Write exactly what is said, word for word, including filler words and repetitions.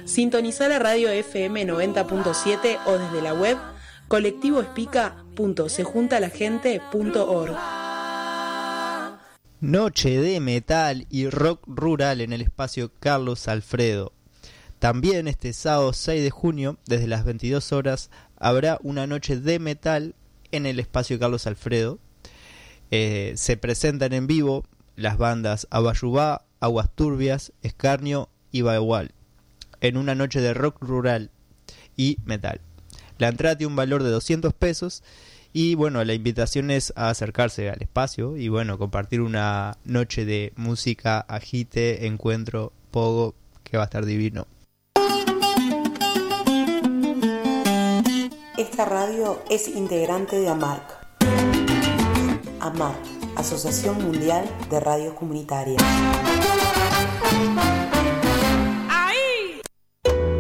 Sintonizá la radio F M noventa punto siete o desde la web colectivo espica punto se junta la gente punto org. Noche de metal y rock rural en el espacio Carlos Alfredo. También este sábado seis de junio, desde las veintidós horas, habrá una noche de metal en el espacio Carlos Alfredo. Eh, se presentan en vivo las bandas Abayubá, Aguas Turbias, Escarnio y Bagual, en una noche de rock rural y metal. La entrada tiene un valor de doscientos pesos y bueno, la invitación es a acercarse al espacio y bueno, compartir una noche de música, agite, encuentro, pogo, que va a estar divino. Esta radio es integrante de AMARC. AMARC, Asociación Mundial de Radios Comunitarias.